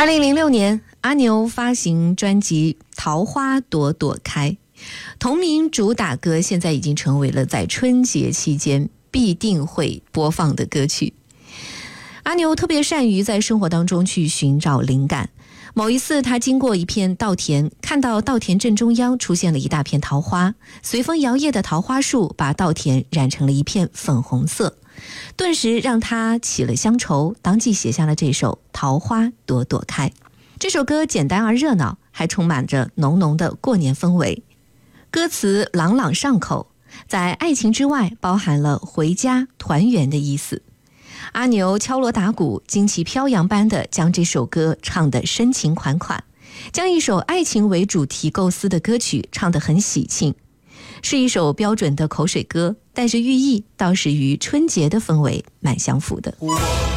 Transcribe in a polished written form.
2006年，阿牛发行专辑《桃花朵朵开》，同名主打歌现在已经成为了在春节期间必定会播放的歌曲。阿牛特别善于在生活当中去寻找灵感。某一次，他经过一片稻田，看到稻田正中央出现了一大片桃花，随风摇曳的桃花树把稻田染成了一片粉红色，顿时让他起了乡愁，当即写下了这首《桃花朵朵开》。这首歌简单而热闹，还充满着浓浓的过年氛围。歌词朗朗上口，在爱情之外包含了回家团圆的意思。阿牛敲锣打鼓，旌旗飘扬般的将这首歌唱得深情款款，将一首爱情为主题构思的歌曲唱得很喜庆，是一首标准的口水歌，但是寓意倒是与春节的氛围蛮相符的。